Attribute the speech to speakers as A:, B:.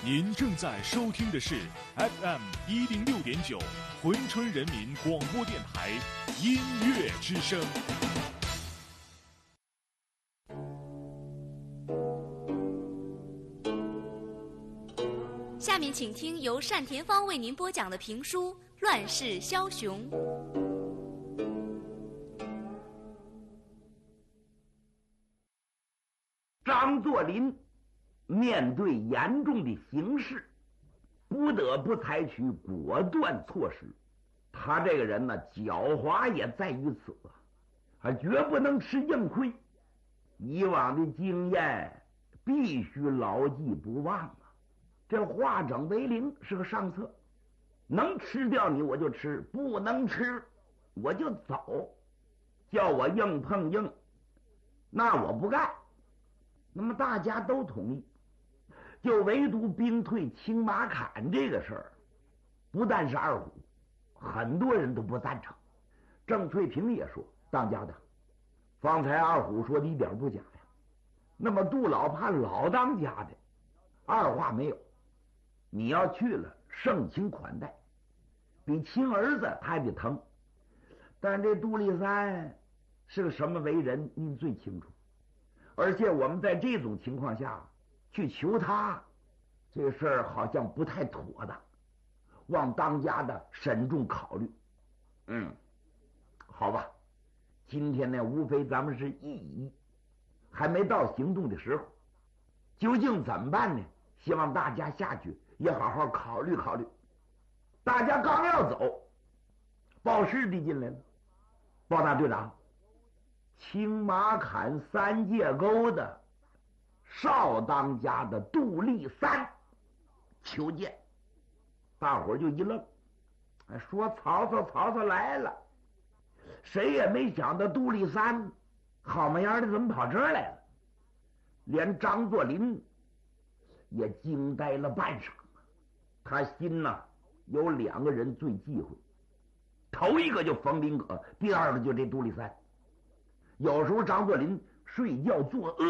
A: 您正在收听的是 FM 106.9珲春人民广播电台音乐之声。
B: 下面请听由单田芳为您播讲的评书《乱世枭雄》。
C: 张作霖面对严重的形势，不得不采取果断措施。他这个人呢，狡猾也在于此，还绝不能吃硬亏。以往的经验必须牢记不忘啊！这化整为零是个上策，能吃掉你我就吃，不能吃我就走。叫我硬碰硬，那我不干。那么大家都同意，就唯独兵退青马砍这个事儿，不但是二虎，很多人都不赞成。郑翠萍也说：“当家的，方才二虎说的一点不假呀。那么杜老怕老当家的，二话没有，你要去了，盛情款待，比亲儿子他还得疼。但这杜立三是个什么为人，您最清楚。而且我们在这种情况下去求他，这事儿好像不太妥当，望当家的慎重考虑。好吧，今天呢，无非咱们是议议，还没到行动的时候。究竟怎么办呢？希望大家下去也好好考虑考虑。大家刚要走，报师弟进来了，报大队长，青马砍三界沟的少当家的杜立三求见。大伙儿就一愣，说曹操来了。谁也没想到杜立三好模样的怎么跑这儿来了。连张作霖也惊呆了半晌。他心呐有两个人最忌讳，头一个就冯林阁，第二个就这杜立三。有时候张作霖睡觉作恶，